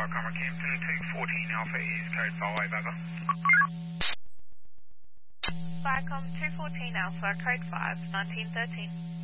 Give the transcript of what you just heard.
Viacom Campton 214 Alpha is code 5 over. Viacom 214 Alpha, code 5, 1913.